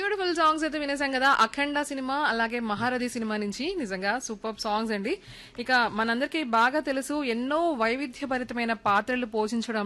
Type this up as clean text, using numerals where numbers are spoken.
Beautiful songs అయితే వినేసాం కదా. అఖండ cinema అలాగే మహారథి సినిమా నుంచి నిజంగా సూపర్ సాంగ్స్ అండి. ఇక మనందరికీ బాగా తెలుసు ఎన్నో వైవిధ్యభరితమైన పాత్రలు పోషించడం